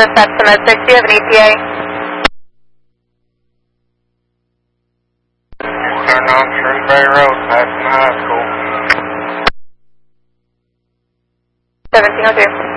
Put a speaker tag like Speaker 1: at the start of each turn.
Speaker 1: dispatch to Med 6. Do you have an ETA?
Speaker 2: Just turned on Shrewsbury Road, passing the high school.
Speaker 1: 1702.